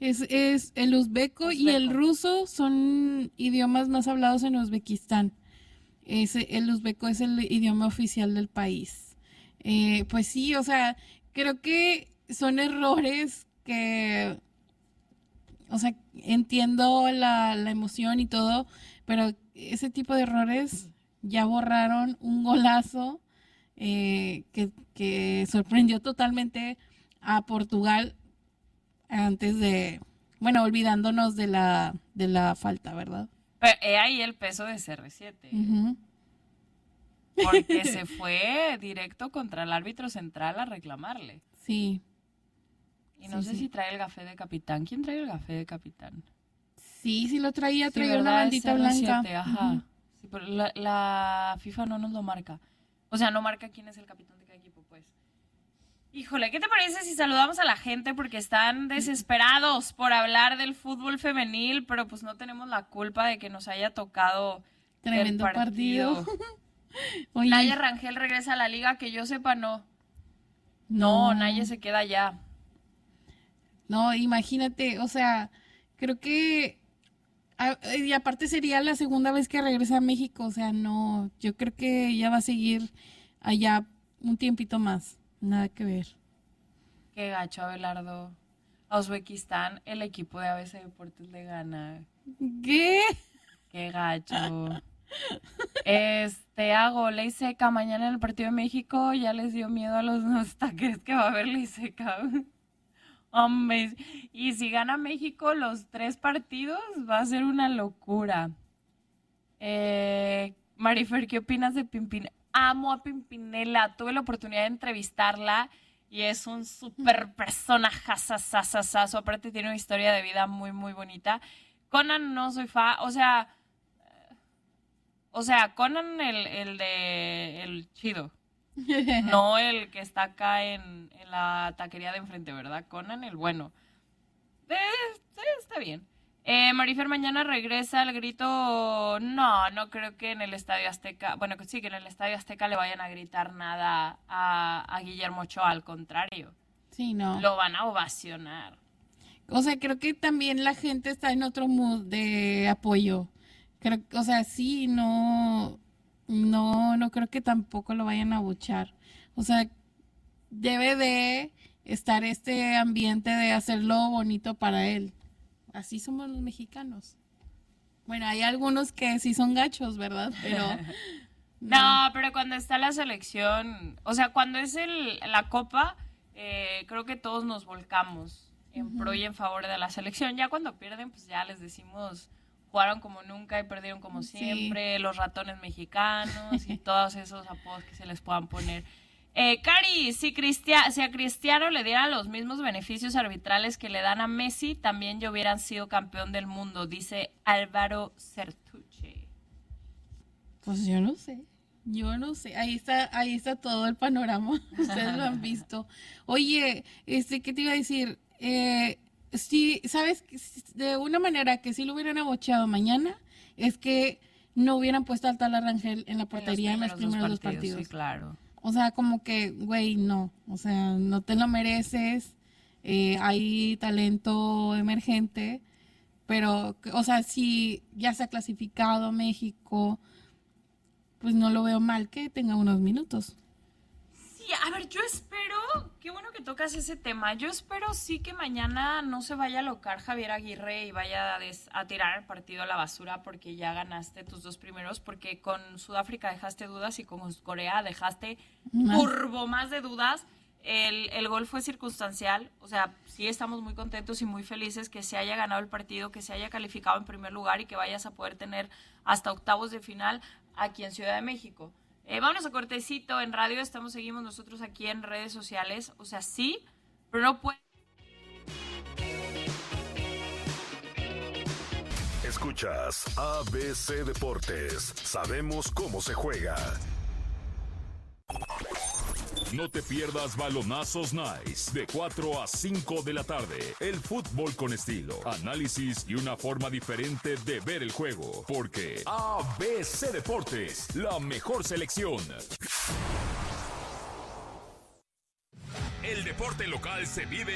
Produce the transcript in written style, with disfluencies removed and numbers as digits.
Es el uzbeco y el ruso son idiomas más hablados en Uzbekistán. El uzbeco es el idioma oficial del país. Pues sí, o sea, creo que son errores que, o sea, entiendo la emoción y todo, pero ese tipo de errores ya borraron un golazo que sorprendió totalmente a Portugal antes de, bueno, olvidándonos de la falta, ¿verdad? Pero ahí el peso de CR7. Uh-huh. Porque se fue directo contra el árbitro central a reclamarle. Sí. Y no sé si trae el gafé de capitán. ¿Quién trae el gafé de capitán? Sí lo traía Sí, una bandita blanca. Ajá. Uh-huh. Sí, pero la FIFA no nos lo marca. O sea, no marca quién es el capitán de cada equipo, pues. Híjole, ¿qué te parece si saludamos a la gente? Porque están desesperados por hablar del fútbol femenil, pero pues no tenemos la culpa de que nos haya tocado tremendo el partido. Oye. Naya Rangel regresa a la liga, que yo sepa, no. No, Naya se queda allá. No, imagínate, o sea, creo que y aparte sería la segunda vez que regresa a México, o sea, no, yo creo que ella va a seguir allá un tiempito más, nada que ver. Qué gacho, Abelardo. A Uzbekistán, el equipo de ABC Deportes le gana. ¿Qué? Qué gacho. Hago ley seca mañana en el partido de México. Ya les dio miedo a los nostakers que va a haber ley seca. Hombre, y si gana México los 3 partidos, va a ser una locura. Marifer, ¿qué opinas de Pimpinela? Amo a Pimpinela. Tuve la oportunidad de entrevistarla y es un súper personajazazazazazo. Aparte tiene una historia de vida muy, muy bonita. Conan no soy fan, o sea, Conan el chido. No el que está acá en la taquería de enfrente, ¿verdad? Conan, el bueno. Está bien. Marifer mañana regresa al grito. No creo que en el Estadio Azteca. Bueno, que sí, que en el Estadio Azteca le vayan a gritar nada a Guillermo Ochoa, al contrario. Sí, no. Lo van a ovacionar. O sea, creo que también la gente está en otro mood de apoyo. O sea, sí, no creo que tampoco lo vayan a abuchar. O sea, debe de estar este ambiente de hacerlo bonito para él. Así somos los mexicanos. Bueno, hay algunos que sí son gachos, ¿verdad? Pero no, pero cuando está la selección, o sea, cuando es la copa, creo que todos nos volcamos en pro y en favor de la selección. Ya cuando pierden, pues ya les decimos, jugaron como nunca y perdieron como siempre, los ratones mexicanos y todos esos apodos que se les puedan poner. Cari, si a Cristiano le dieran los mismos beneficios arbitrales que le dan a Messi, también ya hubieran sido campeón del mundo, dice Álvaro Certuche. Pues yo no sé. Ahí está todo el panorama. Ustedes lo han visto. Oye, ¿qué te iba a decir? Sí, sabes, de una manera que si lo hubieran abochado mañana, es que no hubieran puesto al Tala Rangel en la portería en los primeros dos partidos. Sí, claro. O sea, como que, güey, no. O sea, no te lo mereces. Hay talento emergente. Pero, o sea, si ya se ha clasificado México, pues no lo veo mal que tenga unos minutos. Sí, a ver, yo espero, qué bueno que tocas ese tema, yo espero sí que mañana no se vaya a locar Javier Aguirre y vaya a tirar el partido a la basura porque ya ganaste tus 2 primeros, porque con Sudáfrica dejaste dudas y con Corea dejaste turbo más de dudas. El gol fue circunstancial, o sea, sí estamos muy contentos y muy felices que se haya ganado el partido, que se haya calificado en primer lugar y que vayas a poder tener hasta octavos de final aquí en Ciudad de México. Vámonos a cortecito en radio, seguimos nosotros aquí en redes sociales, o sea, sí, pero no puede. Escuchas ABC Deportes, sabemos cómo se juega. No te pierdas Balonazos Nice, de 4 a 5 de la tarde. El fútbol con estilo, análisis y una forma diferente de ver el juego. Porque ABC Deportes, la mejor selección. El deporte local se vive